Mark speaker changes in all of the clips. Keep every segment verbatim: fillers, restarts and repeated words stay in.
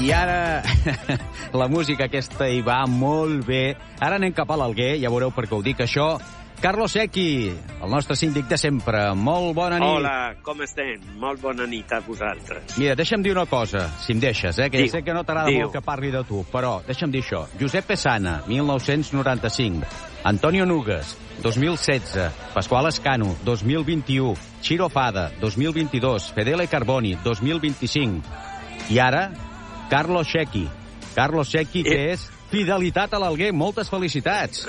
Speaker 1: I ara la música aquesta hi va molt bé. Ara anem cap a l'Alguer, ja veureu per què ho dic això. Carlos Secchi, el nostre síndic de sempre. Molt bona nit.
Speaker 2: Hola, com estem? Molt bona nit a vosaltres.
Speaker 1: Mira, deixa'm dir una cosa, si em deixes, eh? que
Speaker 2: Diu,
Speaker 1: ja sé que no t'agrada molt que parli de tu, però deixa'm dir això. Josep Pesana, mil nou-cents noranta-cinc. Antonio Nugas, dos mil setze. Pasqual Escano, dos mil vint-i-u. Chiro Fada, dos mil vint-i-dos. Fedele Carboni, dos mil vint-i-cinc. I ara, Carlos Secchi. Carlos Secchi, que és fidelitat a l'Alguer. Moltes felicitats.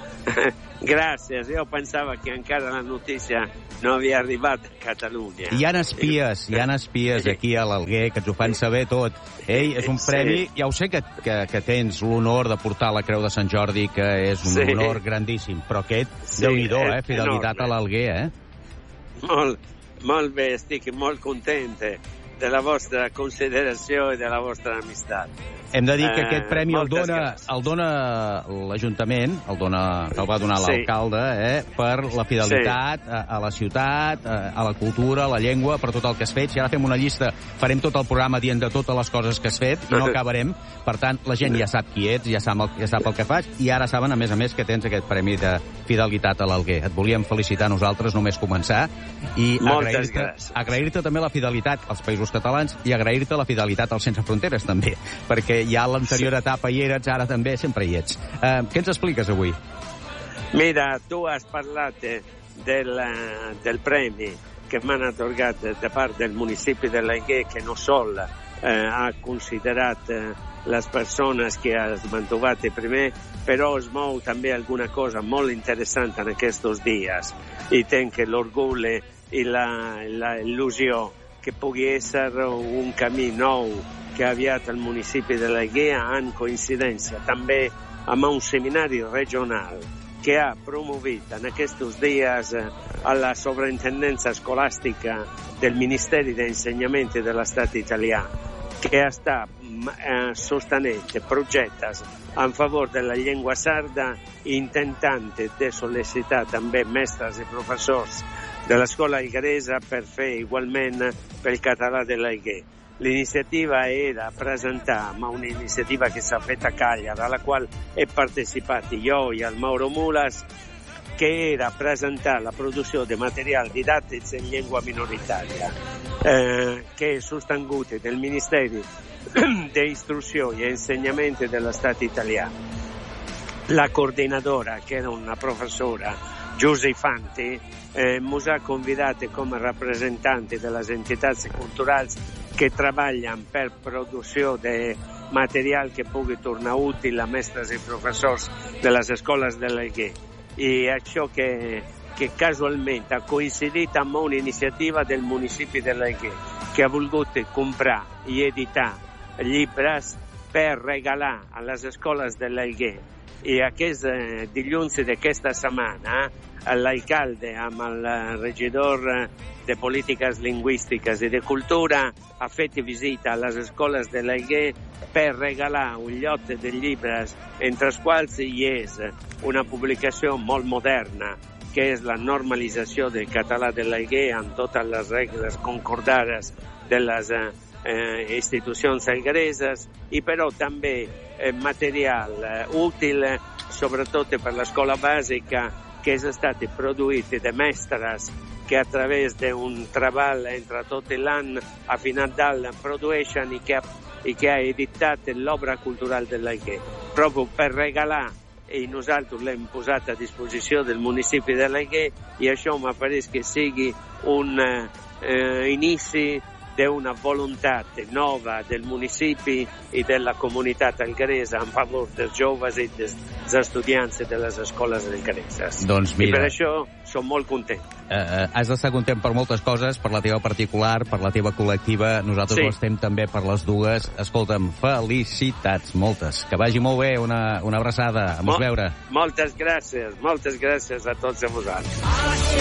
Speaker 2: Gràcies, jo pensava que encara la notícia no havia arribat a Catalunya.
Speaker 1: Hi ha espies, hi ha espies aquí a l'Alguer que ens ho fan saber tot. Ei, és un premi, ja ho sé que, que, que tens l'honor de portar la Creu de Sant Jordi, que és un sí. honor grandíssim, però aquest, sí, déu-n'hi-do, eh? Fidelitat enorme. A l'Alguer, eh?
Speaker 2: Molt, molt bé, estic molt content de la vostra consideració i de la vostra amistat.
Speaker 1: Hem de dir que aquest premi el dona, el dona l'Ajuntament, el, dona, el va donar l'alcalde, eh, per la fidelitat a, a la ciutat, a, a la cultura, a la llengua, per tot el que has fet. Si ara fem una llista, farem tot el programa dient de totes les coses que has fet i no acabarem. Per tant, la gent ja sap qui ets, ja sap el, ja sap el que fas i ara saben, a més a més, que tens aquest premi de fidelitat a l'Alguer. Et volíem felicitar a nosaltres, només començar, i agrair-te agrair-te també la fidelitat als Països Catalans i agrair-te la fidelitat als Sense Fronteres, també, perquè ja l'anterior sí. etapa hi eres, ara també sempre hi ets. Uh, què ens expliques avui?
Speaker 2: Mira, tu has parlat del, del premi que m'han atorgat de part del municipi de l'Alguer, que no sol eh, ha considerat eh, les persones que has mantuvat primer, però es mou també alguna cosa molt interessant en aquests dies i tenc l'orgull i la, la il·lusió que pugui ser un camí nou que ha aviat el municipi de l'Alguer en coincidència també amb un seminari regional que ha promogut en aquests dies a la sovrintendència escolàstica del Ministeri d'Ensenyament de l'Estat italià, que està eh, sostenent projectes en favor de la llengua sarda i intentant de sol·licitar també mestres i professors de l'escola algueresa per fer igualment pel català de l'Alguer. L'iniziativa era presentar una iniziativa che s'ha fatta a Cagliari, alla quale è partecipato io e il Mauro Mulas, che era presentare la produzione di materiali didattici in lingua minoritaria, eh, che è sostenuta dal Ministero di Istruzione e Insegnamento dello Stato italiano. La coordinadora, che era una professora, Giuseppe Fanti, eh, mi ha convidato come rappresentante delle entità culturali che lavorano per produzione di materiale che pugui tornare utile a mestres e professors delle scuole dell'Alguer. E això che, che casualmente ha coincidito amb un'iniziativa del municipi dell'Alguer che ha voluto comprare e editare llibres per regalar alle scuole dell'Alguer. I aquest eh, dilluns d'aquesta setmana eh, l'alcalde amb el regidor de Polítiques Lingüístiques i de Cultura ha fet visita a les escoles de l'Alguer per regalar un llot de llibres, entre els quals hi és una publicació molt moderna, que és la normalització del català de l'Alguer amb totes les regles concordades de les eh, Eh, institucions alguereses i però també eh, material eh, útil eh, sobretot per l'escola bàsica que és estat produït de mestres que a través d'un treball entre tot l'any a final d'any produeixen i que, i que ha editat l'obra cultural de l'Alguer proprio per regalar i nosaltres l'hem posat a disposició del municipi de l'Alguer i això m'apareix que sigui un eh, inici d'una voluntat nova del municipi i della comunità algeresa en favor dels joves i dels estudiants de les escoles algereses.
Speaker 1: Doncs mira,
Speaker 2: I per això som molt content.
Speaker 1: Eh, eh, has d'estar content per moltes coses, per la teva particular, per la teva col·lectiva. Nosaltres sí. ho estem també per les dues. Escolta'm, felicitats, moltes. Que vagi molt bé, una, una abraçada. A mos veure.
Speaker 2: Moltes gràcies, moltes gràcies a tots a vosaltres.